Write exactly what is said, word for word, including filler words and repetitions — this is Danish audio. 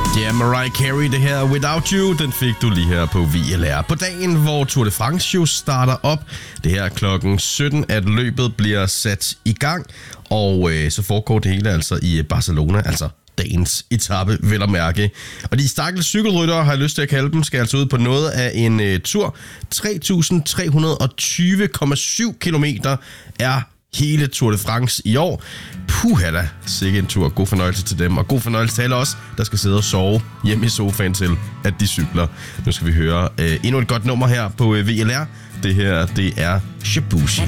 Det er Mariah Carey, det her Without You. Den fik du lige her på V L R. På dagen, hvor Tour de France jo starter op. Det her klokken sytten, at løbet bliver sat i gang. Og øh, så foregår det hele altså i Barcelona, altså dagens etape, vel at mærke. Og de stakkels cykelryttere, har jeg lyst til at kalde dem, skal altså ud på noget af en øh, tur. tre tusind tre hundrede og tyve komma syv kilometer er hele Tour de France i år. Puha da, sikke en tur. God fornøjelse til dem, og god fornøjelse til alle os, der skal sidde og sove hjemme i sofaen til, at de cykler. Nu skal vi høre øh, endnu et godt nummer her på øh, V L R. Det her, det er Shabushi.